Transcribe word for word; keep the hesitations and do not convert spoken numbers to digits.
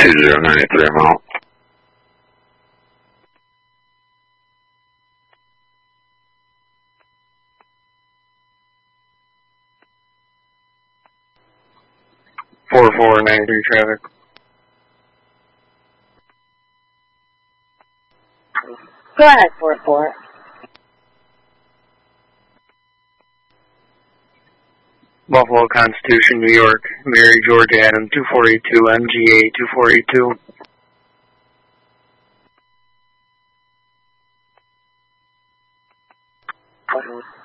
two zero nine eight three, I'm out. four four nine three traffic. Go ahead, four four. Buffalo Constitution, New York, Mary George Adam, two four eight two, M G A two four eight two. Okay.